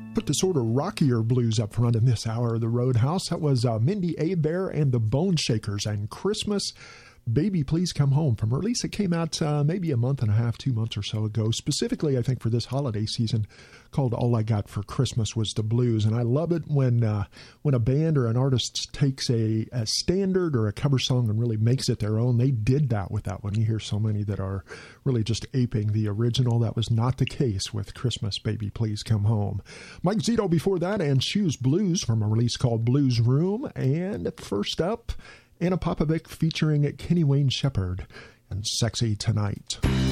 Put the sort of rockier blues up front in this hour of the Roadhouse. That was Mindy Abair and the Bone Shakers and Christmas, Baby Please Come Home, from a release that came out maybe a month and a half, 2 months or so ago, specifically I think for this holiday season, called All I Got for Christmas Was the Blues. And I love it when a band or an artist takes a standard or a cover song and really makes it their own. They did that with that one. You hear so many that are really just aping the original. That was not the case with Christmas, Baby Please Come Home. Mike Zito before that, and Shoes Blues from a release called Blues Room. And first up, Anna Popovic featuring Kenny Wayne Shepherd and Sexy Tonight.